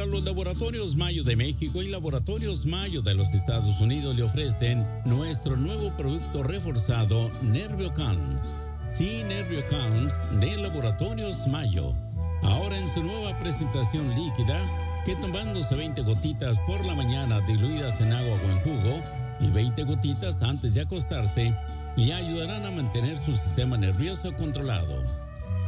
Ahora los Laboratorios Mayo de México y Laboratorios Mayo de los Estados Unidos le ofrecen nuestro nuevo producto reforzado NervioCans. Sí, NervioCans de Laboratorios Mayo. Ahora en su nueva presentación líquida, que tomándose 20 gotitas por la mañana diluidas en agua o en jugo y 20 gotitas antes de acostarse, le ayudarán a mantener su sistema nervioso controlado.